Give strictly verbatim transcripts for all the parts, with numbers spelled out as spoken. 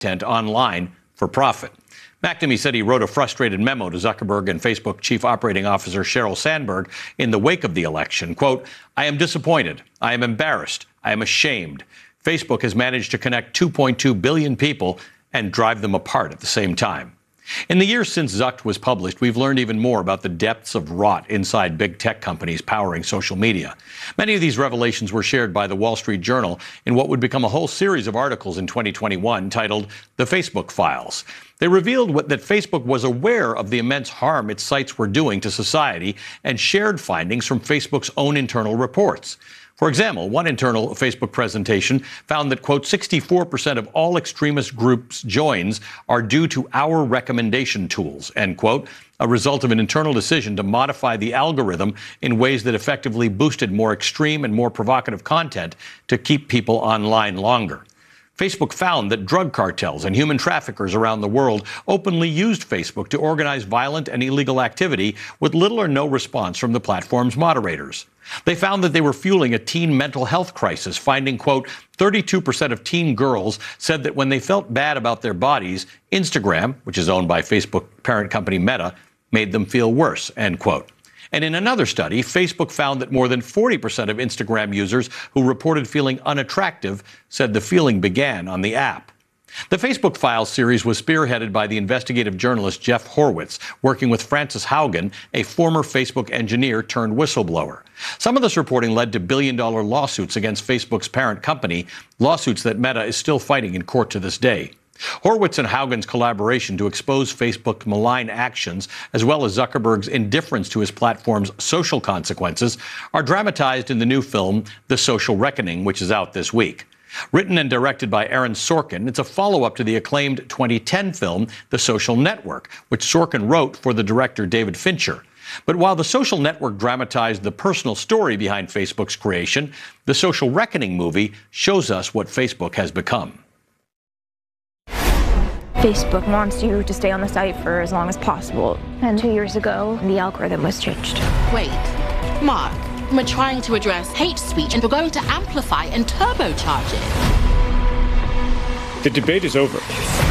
content online for profit. McNamee said he wrote a frustrated memo to Zuckerberg and Facebook Chief Operating Officer Sheryl Sandberg in the wake of the election. Quote, "I am disappointed. I am embarrassed. I am ashamed. Facebook has managed to connect two point two billion people and drive them apart at the same time." In the years since Zucked was published, we've learned even more about the depths of rot inside big tech companies powering social media. Many of these revelations were shared by the Wall Street Journal in what would become a whole series of articles in twenty twenty-one titled The Facebook Files. They revealed what, that Facebook was aware of the immense harm its sites were doing to society and shared findings from Facebook's own internal reports. For example, one internal Facebook presentation found that, quote, sixty-four percent of all extremist groups' joins are due to our recommendation tools, end quote, a result of an internal decision to modify the algorithm in ways that effectively boosted more extreme and more provocative content to keep people online longer. Facebook found that drug cartels and human traffickers around the world openly used Facebook to organize violent and illegal activity with little or no response from the platform's moderators. They found that they were fueling a teen mental health crisis, finding, quote, thirty-two percent of teen girls said that when they felt bad about their bodies, Instagram, which is owned by Facebook parent company Meta, made them feel worse, end quote. And in another study, Facebook found that more than forty percent of Instagram users who reported feeling unattractive said the feeling began on the app. The Facebook Files series was spearheaded by the investigative journalist Jeff Horwitz, working with Frances Haugen, a former Facebook engineer turned whistleblower. Some of this reporting led to billion-dollar lawsuits against Facebook's parent company, lawsuits that Meta is still fighting in court to this day. Horwitz and Haugen's collaboration to expose Facebook's malign actions, as well as Zuckerberg's indifference to his platform's social consequences, are dramatized in the new film The Social Reckoning, which is out this week. Written and directed by Aaron Sorkin, it's a follow-up to the acclaimed twenty ten film The Social Network, which Sorkin wrote for the director David Fincher. But while The Social Network dramatized the personal story behind Facebook's creation, The Social Reckoning movie shows us what Facebook has become. Facebook wants you to stay on the site for as long as possible. And two years ago, the algorithm was changed. Wait, Mark, we're trying to address hate speech and we're going to amplify and turbocharge it. The debate is over.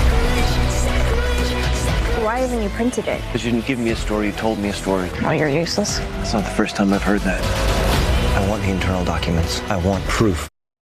Why haven't you printed it? Because you didn't give me a story, you told me a story. Oh, you're useless. It's not the first time I've heard that. I want the internal documents. I want proof.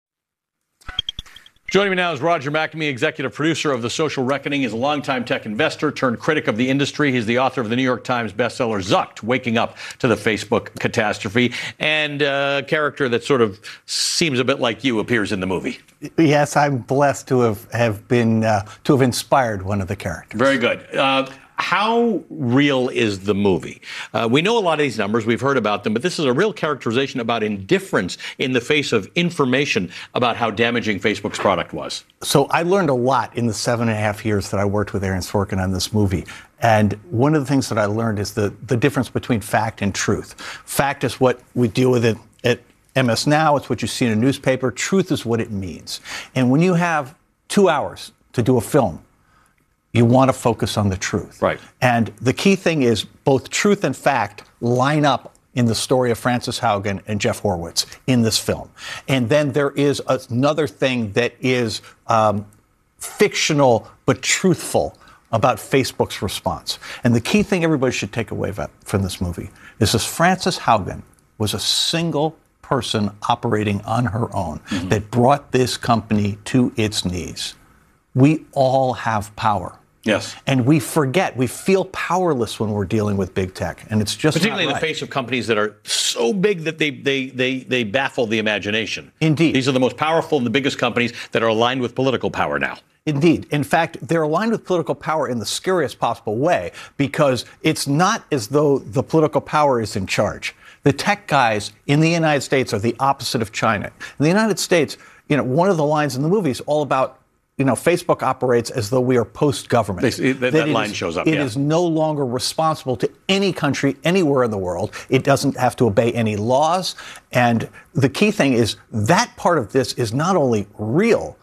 Joining me now is Roger McNamee, executive producer of The Social Reckoning. He's a longtime tech investor turned critic of the industry. He's the author of the New York Times bestseller Zucked, Waking Up to the Facebook Catastrophe, and a character that sort of seems a bit like you appears in the movie. Yes, I'm blessed to have, have been, uh, to have inspired one of the characters. Very good. Uh, How real is the movie? Uh, we know a lot of these numbers. We've heard about them, but this is a real characterization about indifference in the face of information about how damaging Facebook's product was. So I learned a lot in the seven and a half years that I worked with Aaron Sorkin on this movie. And one of the things that I learned is the, the difference between fact and truth. Fact is what we deal with it at M S Now. It's what you see in a newspaper. Truth is what it means. And when you have two hours to do a film, you want to focus on the truth. Right. And the key thing is both truth and fact line up in the story of Frances Haugen and Jeff Horwitz in this film. And then there is another thing that is um, fictional but truthful about Facebook's response. And the key thing everybody should take away from this movie is this: Frances Haugen was a single person operating on her own mm-hmm. that brought this company to its knees. We all have power. Yes. And we forget, we feel powerless when we're dealing with big tech, and it's just particularly not in the right. face of companies that are so big that they, they, they, they baffle the imagination. Indeed. These are the most powerful and the biggest companies that are aligned with political power now. Indeed. In fact, they're aligned with political power in the scariest possible way, because it's not as though the political power is in charge. The tech guys in the United States are the opposite of China. In the United States, you know, one of the lines in the movie is all about, you know, Facebook operates as though we are post-government. They, that, that, that line is, shows up, It yeah. is no longer responsible to any country anywhere in the world. It doesn't have to obey any laws. And the key thing is that part of this is not only real.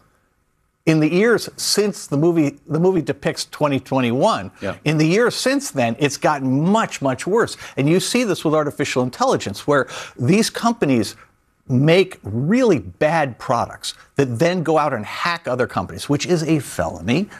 In the years since the movie, the movie depicts twenty twenty-one, yeah. in the years since then, it's gotten much, much worse. And you see this with artificial intelligence, where these companies make really bad products that then go out and hack other companies, which is a felony.